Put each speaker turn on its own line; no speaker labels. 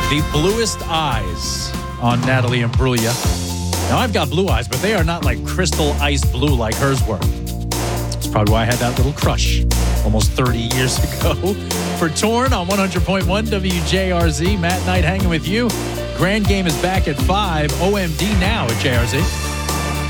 The bluest eyes on Natalie Imbruglia. Now, I've got blue eyes, but they are not like crystal ice blue like hers were. That's probably why I had that little crush almost 30 years ago. For Torn on 100.1 WJRZ, Matt Knight hanging with you. Grand Game is back at 5. OMD now at JRZ.